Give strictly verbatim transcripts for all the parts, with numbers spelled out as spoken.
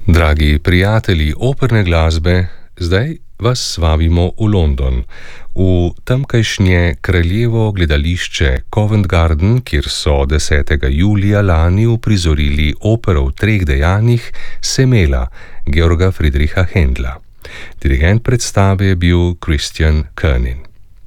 Dragi prijatelji operne glasbe, zdaj vas vabimo v London, v tamkajšnje kraljevo gledališče Covent Garden, kjer so desetega julija lani uprizorili opero v treh dejanjih Semela Georga Friedricha Händla. Dirigent predstave je bil Christian Kernin.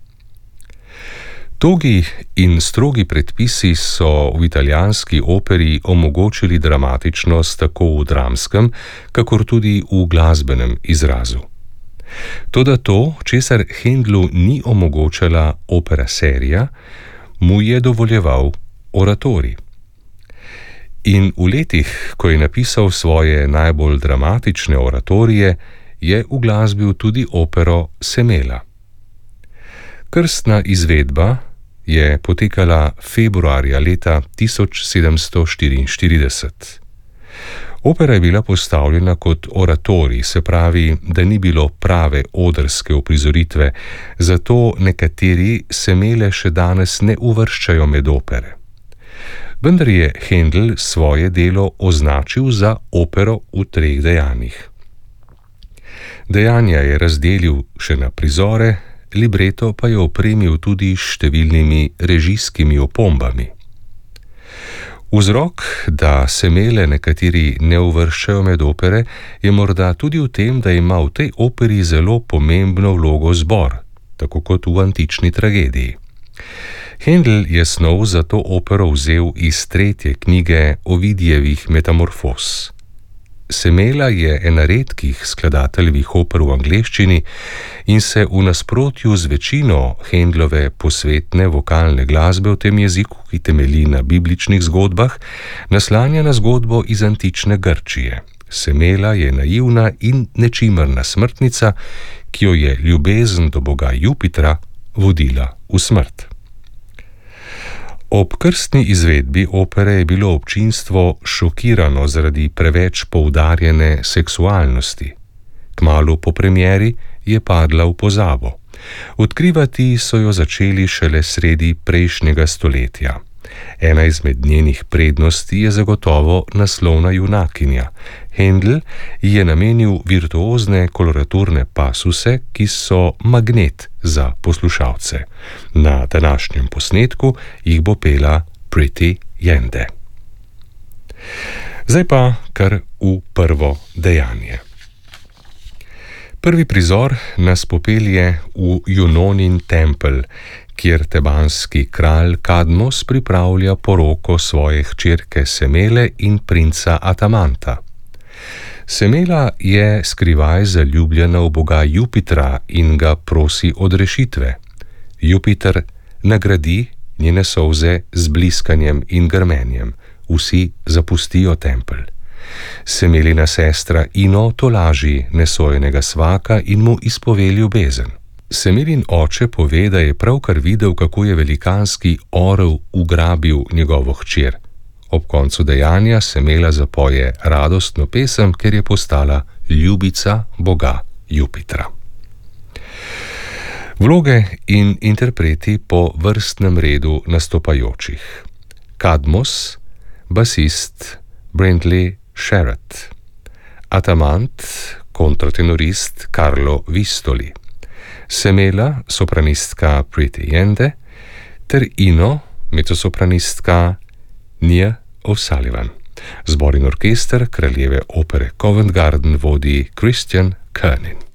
Togi in strogi predpisi so v italijanski operi omogočili dramatičnost tako v dramskem, kakor tudi v glasbenem izrazu. Toda to, česar Händlu ni omogočala opera serija, mu je dovoljeval oratorij. In v letih, ko je napisal svoje najbolj dramatične oratorije, je uglasbil tudi opero Semela. Krstna izvedba je potekala februarja leta tisoč sedemsto štiriinštirideset. Opera je bila postavljena kot oratorij, se pravi, da ni bilo prave odrske uprizoritve, zato nekateri Semele še danes ne uvrščajo med opere. Vendar je Händel svoje delo označil za opero v treh dejanjih. Dejanja je razdelil še na prizore, libreto pa je opremil tudi s številnimi režijskimi opombami. Vzrok, da Semele nekateri ne uvrščajo med opere, je morda tudi v tem, da ima v tej operi zelo pomembno vlogo zbor, tako kot v antični tragediji. Händel je snov za to opero vzel iz tretje knjige Ovidijevih Metamorfoz. Semela je ena redkih skladateljevih oper v angleščini in se v nasprotju z večino Händlove posvetne vokalne glasbe v tem jeziku, ki temelji na bibličnih zgodbah, naslanja na zgodbo iz antične Grčije. Semela je naivna in nečimrna smrtnica, ki jo je ljubezen do boga Jupitra vodila v smrt. Ob krstni izvedbi opere je bilo občinstvo šokirano zaradi preveč poudarjene seksualnosti. Kmalu po premieri je padla v pozabo. Odkrivati so jo začeli šele sredi prejšnjega stoletja. Ena izmed njenih prednosti je zagotovo naslovna junakinja. Händel ji je namenil virtuozne koloraturne pasuse, ki so magnet za poslušalce. Na današnjem posnetku jih bo pela Pretty Jende. Zdaj pa kar v prvo dejanje. Prvi prizor nas popelje v Junonin tempelj, kjer tebanski kralj Kadmos pripravlja poroko svoje hčerke Semele in princa Atamanta. Semela je skrivaj zaljubljena v boga Jupitra in ga prosi odrešitve. Jupiter nagradi njene solze z bliskanjem in grmenjem. Vsi zapustijo tempelj. Semelina sestra Ino tolaži nesojenega svaka in mu izpove ljubezen. Semelin oče pove, da je pravkar videl, kako je velikanski orel ugrabil njegovo hčer. Ob koncu dejanja Semela zapoje radostno pesem, ker je postala ljubica boga Jupitra. Vloge in interpreti po vrstnem redu nastopajočih. Kadmos, basist Brindley Sherratt, Atamant, kontratenorist Carlo Vistoli, Semela, sopranistka Pretty Jende, ter Ino, mezzosopranistka Nia O'Sullivan. Zbor in orkester kraljeve opere Covent Garden vodi Christian Kernin.